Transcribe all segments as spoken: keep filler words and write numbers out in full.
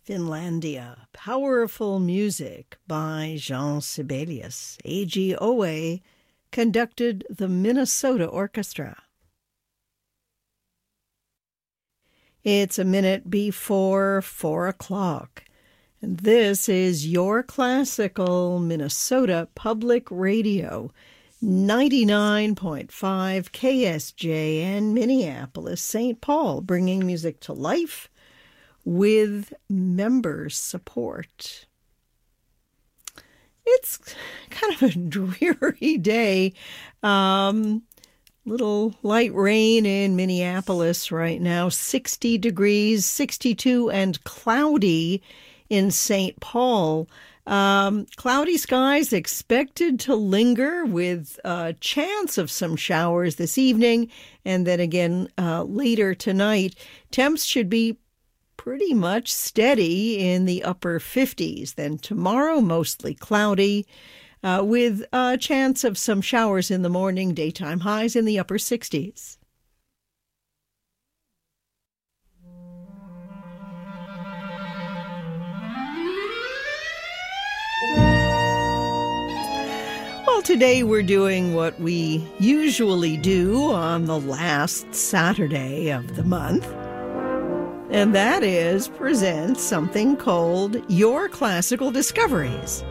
Finlandia, Powerful Music by Jean Sibelius. A G Owe conducted the Minnesota Orchestra. It's a minute before four o'clock, and this is your classical Minnesota Public Radio, ninety-nine point five K S J N, Minneapolis, Saint Paul, bringing music to life with member support. It's kind of a dreary day. Um, little light rain in Minneapolis right now, sixty degrees, sixty-two, and cloudy in Saint Paul. Um, cloudy skies expected to linger with a chance of some showers this evening, and then again uh, later tonight. Temps should be pretty much steady in the upper fifties. Then tomorrow, mostly cloudy, uh, with a chance of some showers in the morning, daytime highs in the upper sixties. Well, today we're doing what we usually do on the last Saturday of the month. And that is present something called Your Classical Discoveries.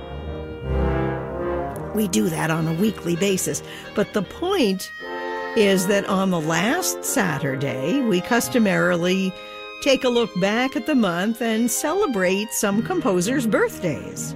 We do that on a weekly basis, but the point is that on the last Saturday, we customarily take a look back at the month and celebrate some composers' birthdays.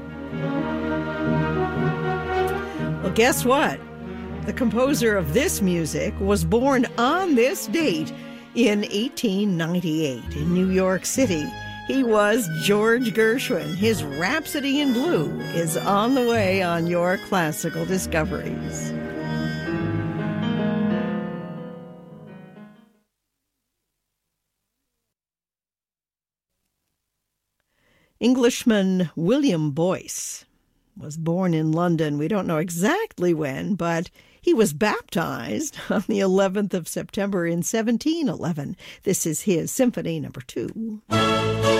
Well, guess what? The composer of this music was born on this date in eighteen ninety-eight in New York City. He was George Gershwin. His Rhapsody in Blue is on the way on Your Classical Discoveries. Englishman William Boyce was born in London. We don't know exactly when, but he was baptized on the eleventh of September in seventeen eleven. This is his Symphony Number Two.